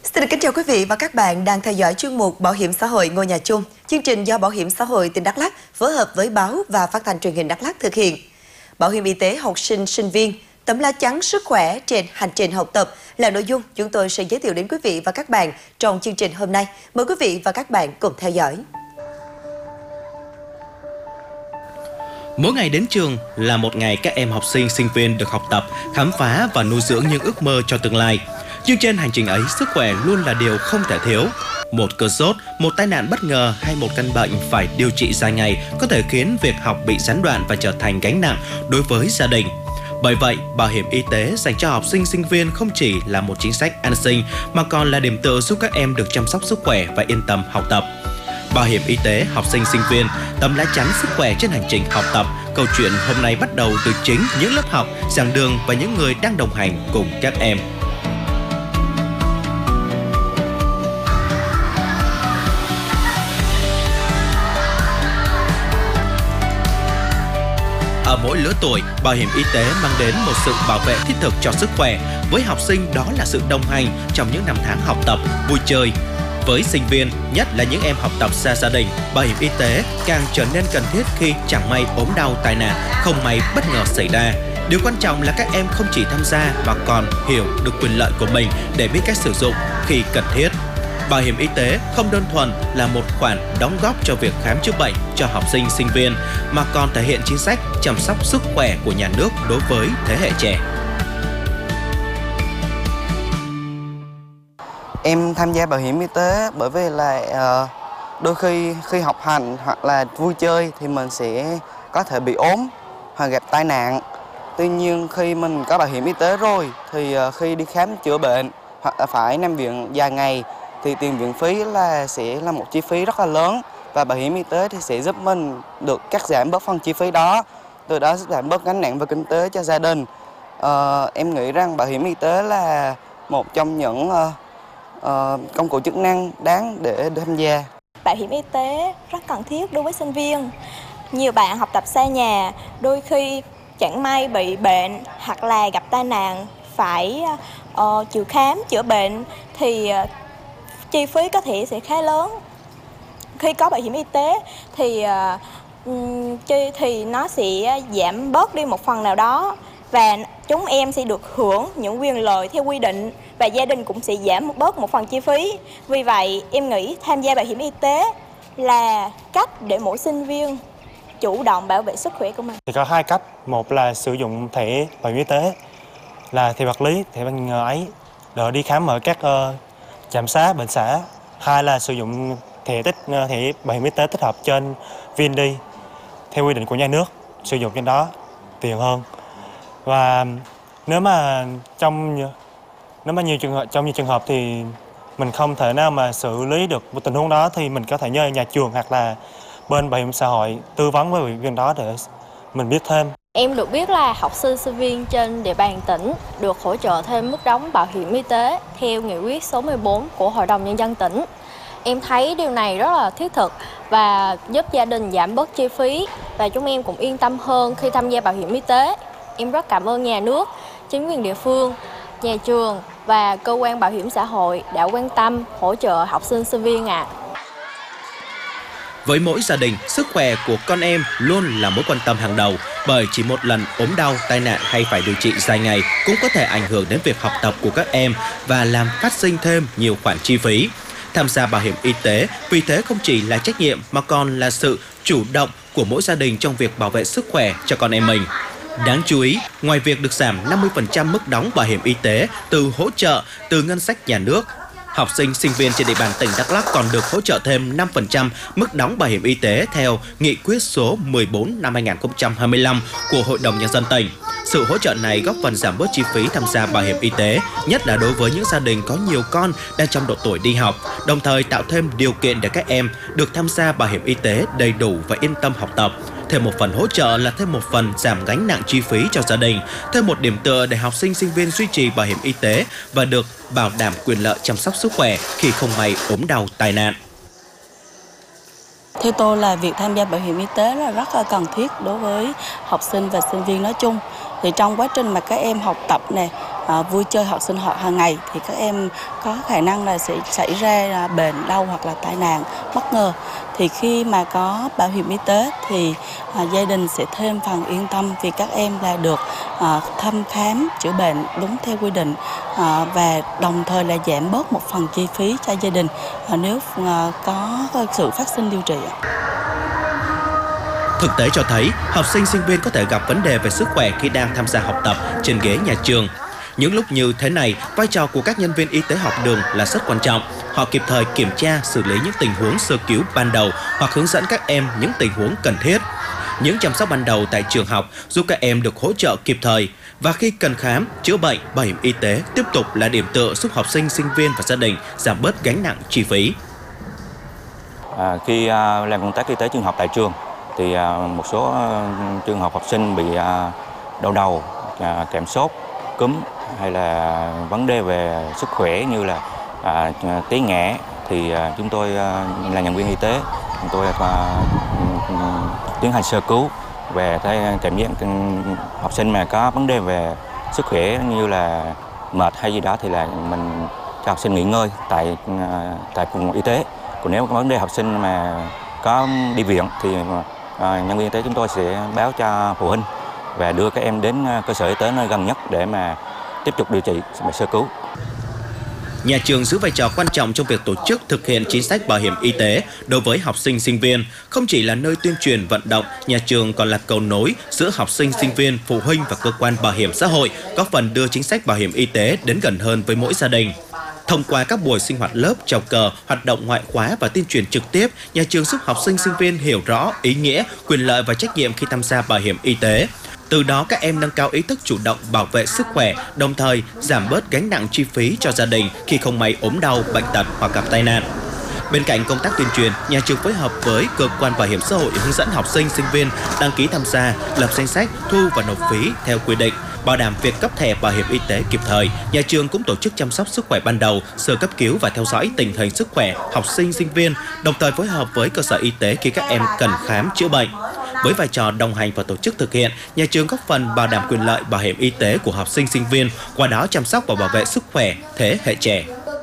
Xin được kính chào quý vị và các bạn đang theo dõi chuyên mục Bảo hiểm xã hội ngôi nhà chung. Chương trình do Bảo hiểm xã hội tỉnh Đắk Lắk phối hợp với báo và phát thanh truyền hình Đắk Lắk thực hiện. Bảo hiểm y tế học sinh, sinh viên, tấm lá chắn sức khỏe trên hành trình học tập là nội dung chúng tôi sẽ giới thiệu đến quý vị và các bạn trong chương trình hôm nay. Mời quý vị và các bạn cùng theo dõi. Mỗi ngày đến trường là một ngày các em học sinh, sinh viên được học tập, khám phá và nuôi dưỡng những ước mơ cho tương lai. Nhưng trên hành trình ấy, sức khỏe luôn là điều không thể thiếu. Một cơn sốt, một tai nạn bất ngờ hay một căn bệnh phải điều trị dài ngày có thể khiến việc học bị gián đoạn và trở thành gánh nặng đối với gia đình. Bởi vậy, bảo hiểm y tế dành cho học sinh, sinh viên không chỉ là một chính sách an sinh mà còn là điểm tựa giúp các em được chăm sóc sức khỏe và yên tâm học tập. Bảo hiểm y tế học sinh, sinh viên, tấm lá chắn sức khỏe trên hành trình học tập. Câu chuyện hôm nay bắt đầu từ chính những lớp học, giảng đường và những người đang đồng hành cùng các em. Ở mỗi lứa tuổi, bảo hiểm y tế mang đến một sự bảo vệ thiết thực cho sức khỏe. Với học sinh, đó là sự đồng hành trong những năm tháng học tập, vui chơi. Với sinh viên, nhất là những em học tập xa gia đình, bảo hiểm y tế càng trở nên cần thiết khi chẳng may ốm đau, tai nạn, không may bất ngờ xảy ra. Điều quan trọng là các em không chỉ tham gia mà còn hiểu được quyền lợi của mình để biết cách sử dụng khi cần thiết. Bảo hiểm y tế không đơn thuần là một khoản đóng góp cho việc khám chữa bệnh cho học sinh, sinh viên, mà còn thể hiện chính sách chăm sóc sức khỏe của nhà nước đối với thế hệ trẻ. Em tham gia bảo hiểm y tế bởi vì là đôi khi học hành hoặc là vui chơi thì mình sẽ có thể bị ốm hoặc gặp tai nạn. Tuy nhiên khi mình có bảo hiểm y tế rồi thì khi đi khám chữa bệnh hoặc là phải nằm viện vài ngày thì tiền viện phí sẽ là một chi phí rất là lớn, và bảo hiểm y tế thì sẽ giúp mình được cắt giảm bớt phần chi phí đó, từ đó giảm bớt gánh nặng về kinh tế cho gia đình. Em nghĩ rằng bảo hiểm y tế là một trong những công cụ chức năng đáng để tham gia. Bảo hiểm y tế rất cần thiết đối với sinh viên. Nhiều bạn học tập xa nhà, đôi khi chẳng may bị bệnh hoặc là gặp tai nạn phải chịu khám chữa bệnh thì chi phí có thể sẽ khá lớn. Khi có bảo hiểm y tế thì nó sẽ giảm bớt đi một phần nào đó, và chúng em sẽ được hưởng những quyền lợi theo quy định, và gia đình cũng sẽ giảm bớt một phần chi phí. Vì vậy, em nghĩ tham gia bảo hiểm y tế là cách để mỗi sinh viên chủ động bảo vệ sức khỏe của mình. Thì có hai cách, một là sử dụng thẻ bảo hiểm y tế là thẻ vật lý, thẻ bằng ấy để đi khám ở các trạm xá, bệnh xã. Hai là sử dụng thẻ bảo hiểm y tế tích hợp trên VND theo quy định của nhà nước, sử dụng trên đó tiền hơn. Và nếu mà trong nhiều trường hợp thì mình không thể nào mà xử lý được một tình huống đó thì mình có thể nhờ nhà trường hoặc là bên bảo hiểm xã hội tư vấn với việc đó để mình biết thêm. Em được biết là học sinh, sinh viên trên địa bàn tỉnh được hỗ trợ thêm mức đóng bảo hiểm y tế theo nghị quyết số 14 của Hội đồng Nhân dân tỉnh. Em thấy điều này rất là thiết thực và giúp gia đình giảm bớt chi phí, và chúng em cũng yên tâm hơn khi tham gia bảo hiểm y tế. Em rất cảm ơn nhà nước, chính quyền địa phương, nhà trường và cơ quan bảo hiểm xã hội đã quan tâm hỗ trợ học sinh, sinh viên ạ. Với mỗi gia đình, sức khỏe của con em luôn là mối quan tâm hàng đầu, bởi chỉ một lần ốm đau, tai nạn hay phải điều trị dài ngày cũng có thể ảnh hưởng đến việc học tập của các em và làm phát sinh thêm nhiều khoản chi phí. Tham gia bảo hiểm y tế vì thế không chỉ là trách nhiệm mà còn là sự chủ động của mỗi gia đình trong việc bảo vệ sức khỏe cho con em mình. Đáng chú ý, ngoài việc được giảm 50% mức đóng bảo hiểm y tế từ hỗ trợ từ ngân sách nhà nước, học sinh, sinh viên trên địa bàn tỉnh Đắk Lắk còn được hỗ trợ thêm 5% mức đóng bảo hiểm y tế theo nghị quyết số 14 năm 2025 của Hội đồng Nhân dân tỉnh. Sự hỗ trợ này góp phần giảm bớt chi phí tham gia bảo hiểm y tế, nhất là đối với những gia đình có nhiều con đang trong độ tuổi đi học, đồng thời tạo thêm điều kiện để các em được tham gia bảo hiểm y tế đầy đủ và yên tâm học tập. Thêm một phần hỗ trợ là thêm một phần giảm gánh nặng chi phí cho gia đình, thêm một điểm tựa để học sinh, sinh viên duy trì bảo hiểm y tế và được bảo đảm quyền lợi chăm sóc sức khỏe khi không may ốm đau, tai nạn. Theo tôi là việc tham gia bảo hiểm y tế là rất là cần thiết đối với học sinh và sinh viên nói chung. Thì trong quá trình mà các em học tập này, vui chơi hoặc sinh hoạt hàng ngày thì các em có khả năng là sẽ xảy ra bệnh đau hoặc là tai nạn bất ngờ. Thì khi mà có bảo hiểm y tế thì gia đình sẽ thêm phần yên tâm vì các em là được thăm khám chữa bệnh đúng theo quy định và đồng thời là giảm bớt một phần chi phí cho gia đình nếu có sự phát sinh điều trị. Thực tế cho thấy, học sinh sinh viên có thể gặp vấn đề về sức khỏe khi đang tham gia học tập trên ghế nhà trường. Những lúc như thế này, vai trò của các nhân viên y tế học đường là rất quan trọng. Họ kịp thời kiểm tra, xử lý những tình huống sơ cứu ban đầu hoặc hướng dẫn các em những tình huống cần thiết. Những chăm sóc ban đầu tại trường học giúp các em được hỗ trợ kịp thời. Và khi cần khám, chữa bệnh, bảo hiểm y tế tiếp tục là điểm tựa giúp học sinh, sinh viên và gia đình giảm bớt gánh nặng chi phí. Khi làm công tác y tế trường học tại trường, thì một số trường hợp học sinh bị đau đầu, kèm sốt, cúm hay là vấn đề về sức khỏe như là té ngã thì chúng tôi là nhân viên y tế, chúng tôi tiến hành sơ cứu về cảm giác học sinh mà có vấn đề về sức khỏe như là mệt hay gì đó thì là mình cho học sinh nghỉ ngơi tại vùng y tế. Còn nếu có vấn đề học sinh mà có đi viện thì nhân viên y tế chúng tôi sẽ báo cho phụ huynh và đưa các em đến cơ sở y tế nơi gần nhất để mà tiếp tục điều trị và sơ cứu. Nhà trường giữ vai trò quan trọng trong việc tổ chức thực hiện chính sách bảo hiểm y tế đối với học sinh sinh viên. Không chỉ là nơi tuyên truyền vận động, nhà trường còn là cầu nối giữa học sinh sinh viên, phụ huynh và cơ quan bảo hiểm xã hội, góp phần đưa chính sách bảo hiểm y tế đến gần hơn với mỗi gia đình. Thông qua các buổi sinh hoạt lớp, chào cờ, hoạt động ngoại khóa và tuyên truyền trực tiếp, nhà trường giúp học sinh sinh viên hiểu rõ ý nghĩa, quyền lợi và trách nhiệm khi tham gia bảo hiểm y tế. Từ đó các em nâng cao ý thức chủ động bảo vệ sức khỏe, đồng thời giảm bớt gánh nặng chi phí cho gia đình khi không may ốm đau, bệnh tật hoặc gặp tai nạn. Bên cạnh công tác tuyên truyền, nhà trường phối hợp với cơ quan bảo hiểm xã hội hướng dẫn học sinh, sinh viên đăng ký tham gia, lập danh sách, thu và nộp phí theo quy định. Bảo đảm việc cấp thẻ bảo hiểm y tế kịp thời, nhà trường cũng tổ chức chăm sóc sức khỏe ban đầu, sơ cấp cứu và theo dõi tình hình sức khỏe học sinh, sinh viên, đồng thời phối hợp với cơ sở y tế khi các em cần khám chữa bệnh. Với vai trò đồng hành và tổ chức thực hiện, nhà trường góp phần bảo đảm quyền lợi bảo hiểm y tế của học sinh, sinh viên, qua đó chăm sóc và bảo vệ sức khỏe thế hệ trẻ.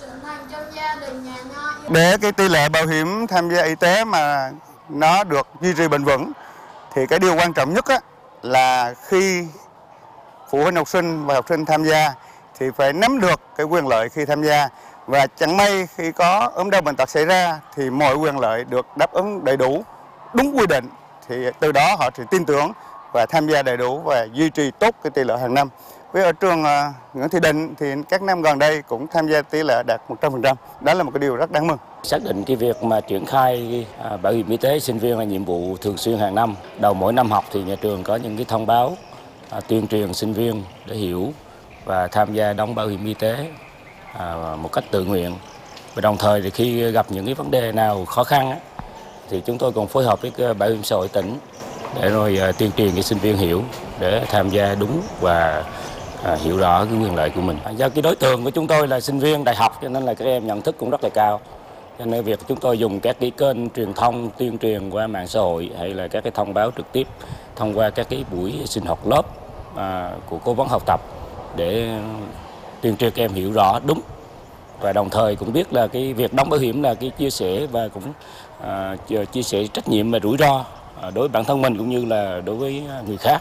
Để cái tỷ lệ bảo hiểm tham gia y tế mà nó được duy trì bền vững thì cái điều quan trọng nhất là khi phụ huynh học sinh và học sinh tham gia thì phải nắm được cái quyền lợi khi tham gia, và chẳng may khi có ốm đau bệnh tật xảy ra thì mọi quyền lợi được đáp ứng đầy đủ đúng quy định, thì từ đó họ sẽ tin tưởng và tham gia đầy đủ và duy trì tốt cái tỷ lệ hàng năm. Với ở trường Nguyễn Thị Định thì các năm gần đây cũng tham gia tỷ lệ đạt 100%. Đó là một cái điều rất đáng mừng. Xác định cái việc mà triển khai bảo hiểm y tế sinh viên là nhiệm vụ thường xuyên hàng năm. Đầu mỗi năm học thì nhà trường có những cái thông báo tuyên truyền sinh viên để hiểu và tham gia đóng bảo hiểm y tế một cách tự nguyện. Và đồng thời thì khi gặp những cái vấn đề nào khó khăn thì chúng tôi còn phối hợp với bảo hiểm xã hội tỉnh để rồi tuyên truyền cho sinh viên hiểu để tham gia đúng và hiểu rõ cái quyền lợi của mình. Do cái đối tượng của chúng tôi là sinh viên đại học cho nên là các em nhận thức cũng rất là cao. Cho nên việc chúng tôi dùng các cái kênh truyền thông tuyên truyền qua mạng xã hội hay là các cái thông báo trực tiếp thông qua các cái buổi sinh hoạt lớp của cố vấn học tập để tuyên truyền các em hiểu rõ đúng, và đồng thời cũng biết là cái việc đóng bảo hiểm là cái chia sẻ và cũng chia sẻ trách nhiệm và rủi ro đối với bản thân mình cũng như là đối với người khác.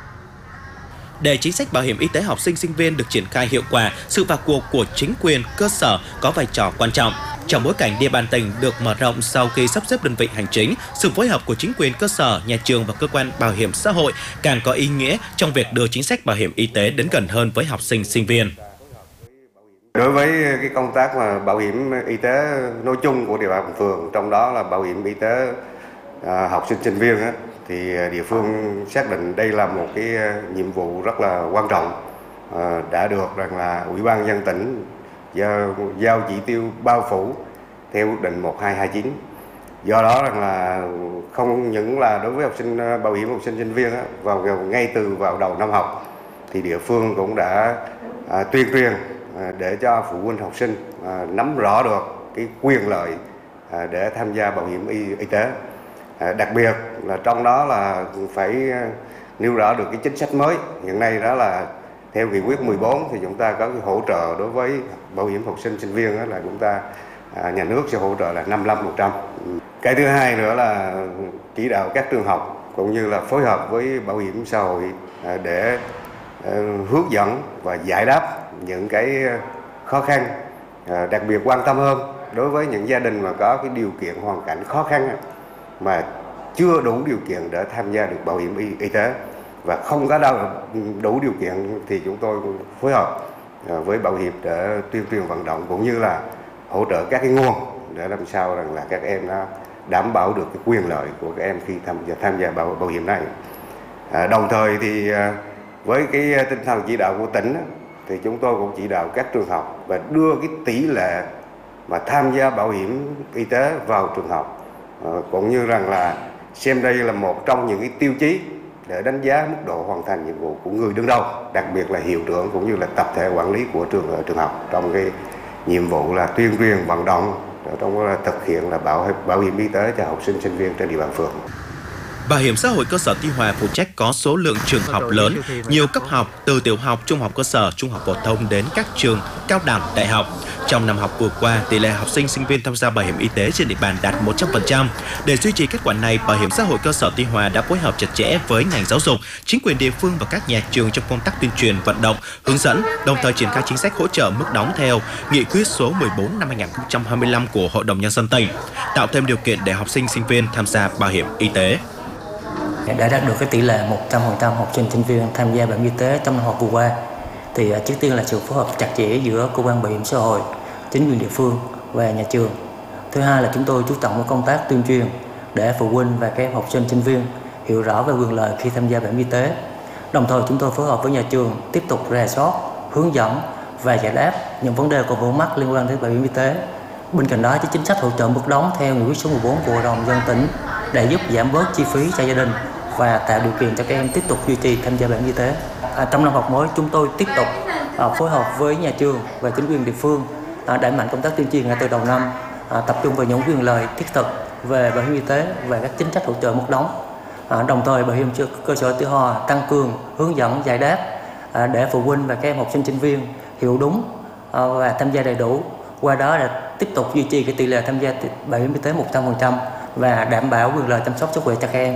Để chính sách bảo hiểm y tế học sinh sinh viên được triển khai hiệu quả, sự vào cuộc của chính quyền cơ sở có vai trò quan trọng. Trong bối cảnh địa bàn tỉnh được mở rộng sau khi sắp xếp đơn vị hành chính, sự phối hợp của chính quyền cơ sở, nhà trường và cơ quan bảo hiểm xã hội càng có ý nghĩa trong việc đưa chính sách bảo hiểm y tế đến gần hơn với học sinh sinh viên. Đối với cái công tác mà bảo hiểm y tế nói chung của địa bàn phường, trong đó là bảo hiểm y tế học sinh sinh viên thì địa phương xác định đây là một cái nhiệm vụ rất là quan trọng, đã được rằng là Ủy ban nhân dân tỉnh giao chỉ tiêu bao phủ theo quyết định 1229. Do đó rằng là không những là đối với học sinh bảo hiểm học sinh sinh viên ngay từ vào đầu năm học thì địa phương cũng đã tuyên truyền để cho phụ huynh học sinh nắm rõ được cái quyền lợi để tham gia bảo hiểm y tế. Đặc biệt là trong đó là phải nêu rõ được cái chính sách mới hiện nay, đó là Theo nghị quyết 14 thì chúng ta có cái hỗ trợ đối với bảo hiểm học sinh sinh viên là chúng ta nhà nước sẽ hỗ trợ là 55%. Cái thứ hai nữa là chỉ đạo các trường học cũng như là phối hợp với bảo hiểm xã hội để hướng dẫn và giải đáp những cái khó khăn, đặc biệt quan tâm hơn đối với những gia đình mà có cái điều kiện hoàn cảnh khó khăn mà chưa đủ điều kiện để tham gia được bảo hiểm y tế và không có đủ điều kiện thì chúng tôi phối hợp với bảo hiểm để tuyên truyền vận động cũng như là hỗ trợ các cái nguồn để làm sao rằng là các em nó đảm bảo được cái quyền lợi của các em khi tham gia bảo hiểm này. Đồng thời thì với cái tinh thần chỉ đạo của tỉnh thì chúng tôi cũng chỉ đạo các trường học và đưa cái tỷ lệ mà tham gia bảo hiểm y tế vào trường học, cũng như rằng là xem đây là một trong những cái tiêu chí để đánh giá mức độ hoàn thành nhiệm vụ của người đứng đầu, đặc biệt là hiệu trưởng cũng như là tập thể quản lý của trường học trong cái nhiệm vụ là tuyên truyền vận động, trong đó là thực hiện là bảo hiểm y tế cho học sinh sinh viên trên địa bàn phường. Bảo hiểm xã hội cơ sở Tuy Hòa phụ trách có số lượng trường học lớn, nhiều cấp học từ tiểu học, trung học cơ sở, trung học phổ thông đến các trường cao đẳng, đại học. Trong năm học vừa qua, tỷ lệ học sinh sinh viên tham gia bảo hiểm y tế trên địa bàn đạt 100%. Để duy trì kết quả này, Bảo hiểm xã hội cơ sở Tuy Hòa đã phối hợp chặt chẽ với ngành giáo dục, chính quyền địa phương và các nhà trường trong công tác tuyên truyền, vận động, hướng dẫn, đồng thời triển khai chính sách hỗ trợ mức đóng theo Nghị quyết số 14 năm 2025 của Hội đồng Nhân dân tỉnh, tạo thêm điều kiện để học sinh sinh viên tham gia bảo hiểm y tế. Để đạt được cái tỷ lệ 100% học sinh sinh viên tham gia bảo hiểm y tế trong năm học vừa qua thì trước tiên là sự phối hợp chặt chẽ giữa cơ quan bảo hiểm xã hội, chính quyền địa phương và nhà trường. Thứ hai là chúng tôi chú trọng vào công tác tuyên truyền để phụ huynh và các em học sinh sinh viên hiểu rõ về quyền lợi khi tham gia bảo hiểm y tế. Đồng thời chúng tôi phối hợp với nhà trường tiếp tục rà soát, hướng dẫn và giải đáp những vấn đề còn vướng mắc liên quan đến bảo hiểm y tế. Bên cạnh đó, chính sách hỗ trợ mức đóng theo Nghị quyết số 14 của Hội đồng Nhân dân tỉnh để giúp giảm bớt chi phí cho gia đình và tạo điều kiện cho các em tiếp tục duy trì tham gia bảo hiểm y tế. Trong năm học mới, chúng tôi tiếp tục phối hợp với nhà trường và chính quyền địa phương đẩy mạnh công tác tuyên truyền ngay từ đầu năm, tập trung vào những quyền lợi thiết thực về bảo hiểm y tế và các chính sách hỗ trợ mức đóng. Đồng thời, bảo hiểm cơ sở Tuy Hòa tăng cường hướng dẫn giải đáp để phụ huynh và các em học sinh sinh viên hiểu đúng và tham gia đầy đủ. Qua đó là tiếp tục duy trì cái tỷ lệ tham gia bảo hiểm y tế 100% và đảm bảo quyền lợi chăm sóc sức khỏe cho các em.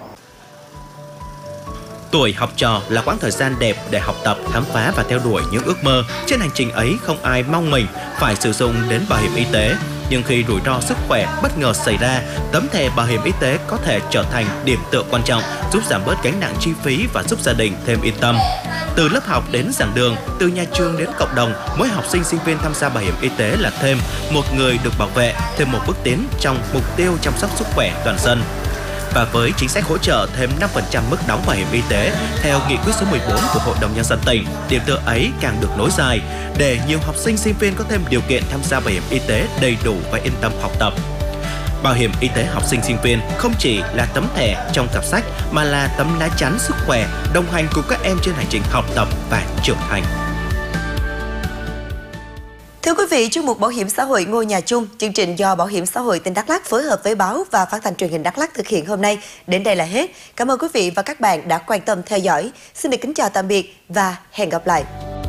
Tuổi học trò là quãng thời gian đẹp để học tập, khám phá và theo đuổi những ước mơ. Trên hành trình ấy không ai mong mình phải sử dụng đến bảo hiểm y tế. Nhưng khi rủi ro sức khỏe bất ngờ xảy ra, tấm thẻ bảo hiểm y tế có thể trở thành điểm tựa quan trọng, giúp giảm bớt gánh nặng chi phí và giúp gia đình thêm yên tâm. Từ lớp học đến giảng đường, từ nhà trường đến cộng đồng, mỗi học sinh sinh viên tham gia bảo hiểm y tế là thêm một người được bảo vệ, thêm một bước tiến trong mục tiêu chăm sóc sức khỏe toàn dân. Và với chính sách hỗ trợ thêm 5% mức đóng bảo hiểm y tế theo Nghị quyết số 14 của Hội đồng Nhân dân tỉnh, điểm tựa ấy càng được nối dài để nhiều học sinh sinh viên có thêm điều kiện tham gia bảo hiểm y tế đầy đủ và yên tâm học tập. Bảo hiểm y tế học sinh sinh viên không chỉ là tấm thẻ trong cặp sách mà là tấm lá chắn sức khỏe đồng hành cùng các em trên hành trình học tập và trưởng thành. Thưa quý vị, chuyên mục Bảo hiểm xã hội ngôi nhà chung, chương trình do Bảo hiểm xã hội tỉnh Đắk Lắk phối hợp với báo và phát thanh truyền hình Đắk Lắk thực hiện hôm nay đến đây là hết. Cảm ơn quý vị và các bạn đã quan tâm theo dõi. Xin được kính chào tạm biệt và hẹn gặp lại.